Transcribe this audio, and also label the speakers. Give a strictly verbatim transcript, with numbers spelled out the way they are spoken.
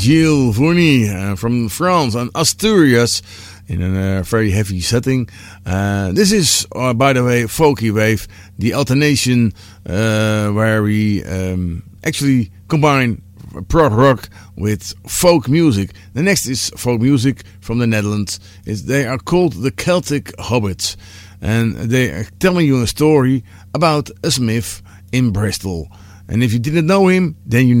Speaker 1: Gilles Fournier uh, from France and Asturias in a uh, very heavy setting. Uh, this is, uh, by the way, Folky Wave, the alternation uh, where we um, actually combine prog rock with folk music. The next is folk music from the Netherlands. It's, they are called the Celtic Hobbits, and they are telling you a story about a smith in Bristol. And if you didn't know him, then you